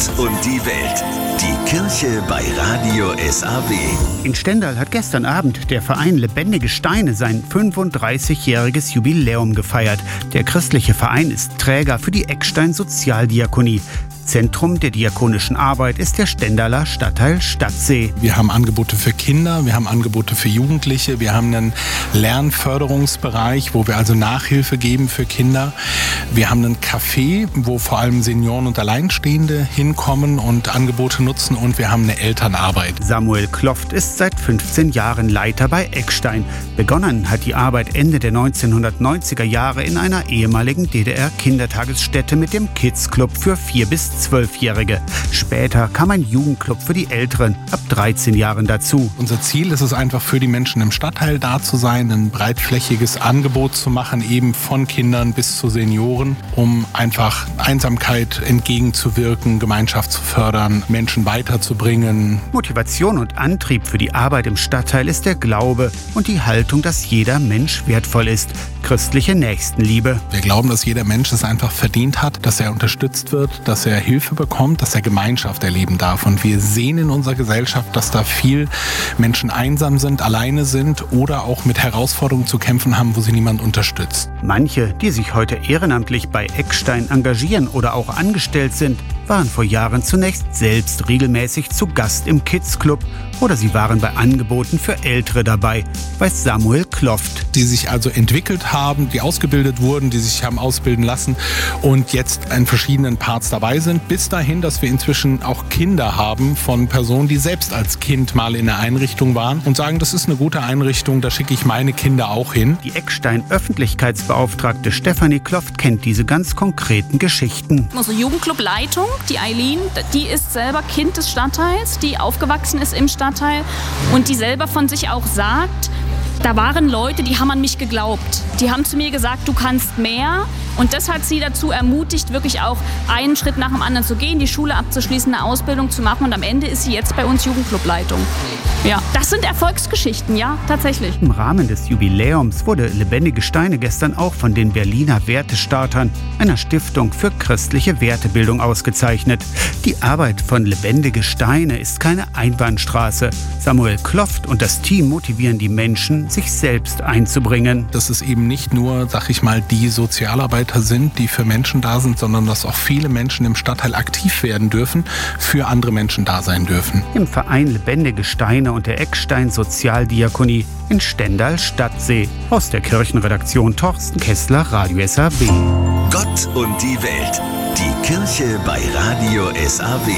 und die Welt. Die Kirche bei Radio SAW. In Stendal hat gestern Abend der Verein Lebendige Steine sein 35-jähriges Jubiläum gefeiert. Der christliche Verein ist Träger für die Eckstein Sozialdiakonie. Zentrum der diakonischen Arbeit ist der Stendaler Stadtteil Stadtsee. Wir haben Angebote für Kinder, wir haben Angebote für Jugendliche, wir haben einen Lernförderungsbereich, wo wir also Nachhilfe geben für Kinder. Wir haben einen Café, wo vor allem Senioren und Alleinstehende hinkommen und Angebote nutzen, und wir haben eine Elternarbeit. Samuel Kloft ist seit 15 Jahren Leiter bei Eckstein. Begonnen hat die Arbeit Ende der 1990er Jahre in einer ehemaligen DDR-Kindertagesstätte mit dem Kids Club für 4- bis 12-Jährige. Später kam ein Jugendclub für die Älteren ab 13 Jahren dazu. Unser Ziel ist es einfach, für die Menschen im Stadtteil da zu sein, ein breitflächiges Angebot zu machen, eben von Kindern bis zu Senioren, um einfach Einsamkeit entgegenzuwirken, Gemeinschaft zu fördern, Menschen weiterzubringen. Motivation und Antrieb für die Arbeit im Stadtteil ist der Glaube und die Haltung, dass jeder Mensch wertvoll ist. Christliche Nächstenliebe. Wir glauben, dass jeder Mensch es einfach verdient hat, dass er unterstützt wird, dass er Hilfe bekommt, dass er Gemeinschaft erleben darf. Und wir sehen in unserer Gesellschaft, dass da viel Menschen einsam sind, alleine sind oder auch mit Herausforderungen zu kämpfen haben, wo sie niemand unterstützt. Manche, die sich heute ehrenamtlich bei Eckstein engagieren oder auch angestellt sind, waren vor Jahren zunächst selbst regelmäßig zu Gast im Kids Club oder sie waren bei Angeboten für Ältere dabei, weiß Samuel Kloft. Die sich also entwickelt haben, die ausgebildet wurden, die sich haben ausbilden lassen und jetzt in verschiedenen Parts dabei sind, bis dahin, dass wir inzwischen auch Kinder haben von Personen, die selbst als Kind mal in der Einrichtung waren und sagen, das ist eine gute Einrichtung, da schicke ich meine Kinder auch hin. Die Eckstein-Öffentlichkeitsbeauftragte Stefanie Kloft kennt diese ganz konkreten Geschichten. Unsere Jugendclubleitung, die Eileen, die ist selber Kind des Stadtteils, die aufgewachsen ist im Stadtteil und die selber von sich auch sagt, da waren Leute, die haben an mich geglaubt. Die haben zu mir gesagt, du kannst mehr. Und das hat sie dazu ermutigt, wirklich auch einen Schritt nach dem anderen zu gehen, die Schule abzuschließen, eine Ausbildung zu machen. Und am Ende ist sie jetzt bei uns Jugendclubleitung. Ja, das sind Erfolgsgeschichten, ja, tatsächlich. Im Rahmen des Jubiläums wurde Lebendige Steine gestern auch von den Berliner Wertestartern, einer Stiftung für christliche Wertebildung, ausgezeichnet. Die Arbeit von Lebendige Steine ist keine Einbahnstraße. Samuel Kloft und das Team motivieren die Menschen, sich selbst einzubringen. Dass es eben nicht nur, sag ich mal, die Sozialarbeiter sind, die für Menschen da sind, sondern dass auch viele Menschen im Stadtteil aktiv werden dürfen, für andere Menschen da sein dürfen. Im Verein Lebendige Steine und der Eckstein Sozialdiakonie in Stendal Stadtsee. Aus der Kirchenredaktion Torsten Kessler, Radio SAW. Gott und die Welt. Die Kirche bei Radio SAW.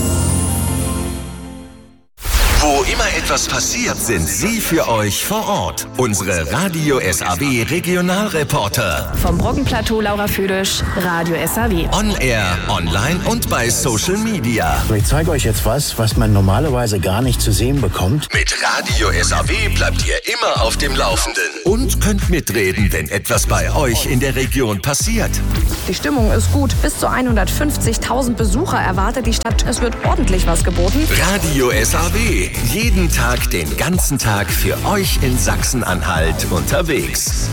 Wo immer etwas passiert, sind Sie für euch vor Ort. Unsere Radio SAW Regionalreporter. Vom Brockenplateau Laura Füdisch, Radio SAW. On Air, online und bei Social Media. Ich zeige euch jetzt was man normalerweise gar nicht zu sehen bekommt. Mit Radio SAW bleibt ihr immer auf dem Laufenden. Und könnt mitreden, wenn etwas bei euch in der Region passiert. Die Stimmung ist gut. Bis zu 150.000 Besucher erwartet die Stadt. Es wird ordentlich was geboten. Radio SAW. Jeden Tag, den ganzen Tag für euch in Sachsen-Anhalt unterwegs.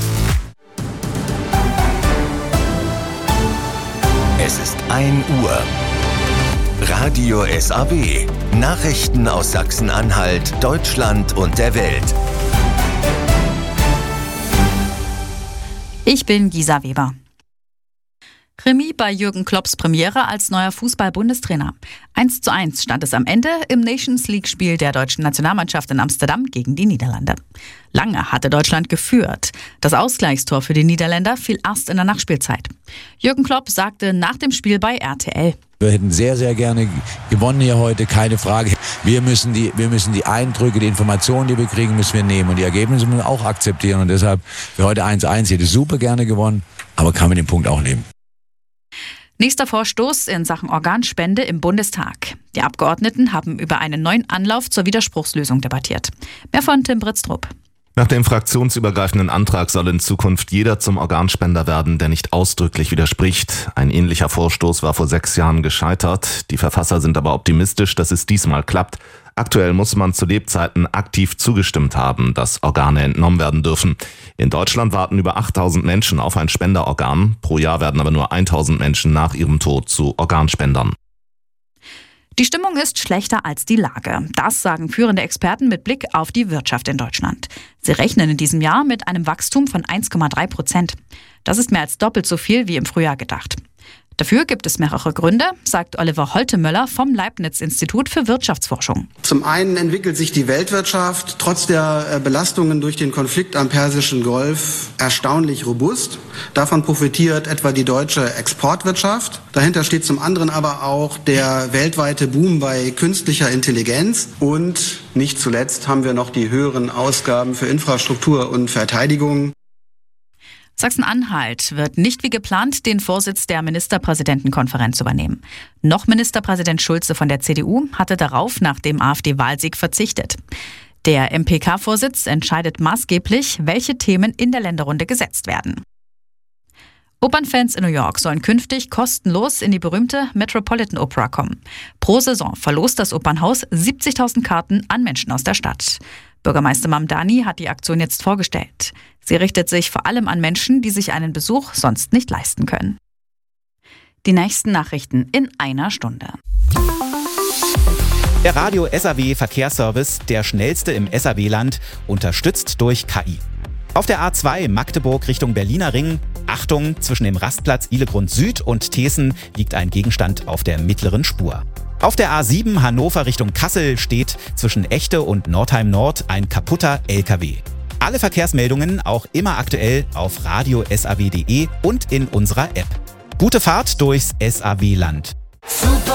Es ist 1 Uhr. Radio SAW. Nachrichten aus Sachsen-Anhalt, Deutschland und der Welt. Ich bin Gisa Weber. Remis bei Jürgen Klopps Premiere als neuer Fußball-Bundestrainer. 1:1 stand es am Ende im Nations-League-Spiel der deutschen Nationalmannschaft in Amsterdam gegen die Niederlande. Lange hatte Deutschland geführt. Das Ausgleichstor für die Niederländer fiel erst in der Nachspielzeit. Jürgen Klopp sagte nach dem Spiel bei RTL: Wir hätten sehr, sehr gerne gewonnen hier heute, keine Frage. Wir müssen die Eindrücke, die Informationen, die wir kriegen, müssen wir nehmen. Und die Ergebnisse müssen wir auch akzeptieren. Und deshalb für heute 1:1, hätte super gerne gewonnen, aber kann mit dem Punkt auch leben. Nächster Vorstoß in Sachen Organspende im Bundestag. Die Abgeordneten haben über einen neuen Anlauf zur Widerspruchslösung debattiert. Mehr von Tim Britztrup. Nach dem fraktionsübergreifenden Antrag soll in Zukunft jeder zum Organspender werden, der nicht ausdrücklich widerspricht. Ein ähnlicher Vorstoß war vor 6 Jahren gescheitert. Die Verfasser sind aber optimistisch, dass es diesmal klappt. Aktuell muss man zu Lebzeiten aktiv zugestimmt haben, dass Organe entnommen werden dürfen. In Deutschland warten über 8.000 Menschen auf ein Spenderorgan. Pro Jahr werden aber nur 1.000 Menschen nach ihrem Tod zu Organspendern. Die Stimmung ist schlechter als die Lage. Das sagen führende Experten mit Blick auf die Wirtschaft in Deutschland. Sie rechnen in diesem Jahr mit einem Wachstum von 1,3%. Das ist mehr als doppelt so viel wie im Frühjahr gedacht. Dafür gibt es mehrere Gründe, sagt Oliver Holtemöller vom Leibniz-Institut für Wirtschaftsforschung. Zum einen entwickelt sich die Weltwirtschaft trotz der Belastungen durch den Konflikt am Persischen Golf erstaunlich robust. Davon profitiert etwa die deutsche Exportwirtschaft. Dahinter steht zum anderen aber auch der weltweite Boom bei künstlicher Intelligenz. Und nicht zuletzt haben wir noch die höheren Ausgaben für Infrastruktur und Verteidigung. Sachsen-Anhalt wird nicht wie geplant den Vorsitz der Ministerpräsidentenkonferenz übernehmen. Noch Ministerpräsident Schulze von der CDU hatte darauf nach dem AfD-Wahlsieg verzichtet. Der MPK-Vorsitz entscheidet maßgeblich, welche Themen in der Länderrunde gesetzt werden. Opernfans in New York sollen künftig kostenlos in die berühmte Metropolitan Opera kommen. Pro Saison verlost das Opernhaus 70.000 Karten an Menschen aus der Stadt. Bürgermeister Mamdani hat die Aktion jetzt vorgestellt. Sie richtet sich vor allem an Menschen, die sich einen Besuch sonst nicht leisten können. Die nächsten Nachrichten in einer Stunde. Der Radio SAW Verkehrsservice, der schnellste im SAW-Land, unterstützt durch KI. Auf der A2 Magdeburg Richtung Berliner Ring, Achtung, zwischen dem Rastplatz Ihlegrund Süd und Thesen liegt ein Gegenstand auf der mittleren Spur. Auf der A7 Hannover Richtung Kassel steht zwischen Echte und Nordheim Nord ein kaputter LKW. Alle Verkehrsmeldungen auch immer aktuell auf radiosaw.de und in unserer App. Gute Fahrt durchs SAW-Land.